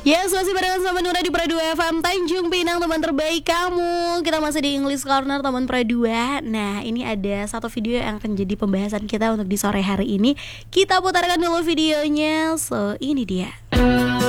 Yes, masih barengan sama Nura di Pro 2 FM Tanjung Pinang, teman terbaik kamu. Kita masih di English Corner teman Pro 2. Nah, ini ada satu video yang akan jadi pembahasan kita untuk di sore hari ini. Kita putarkan dulu videonya. So, ini dia.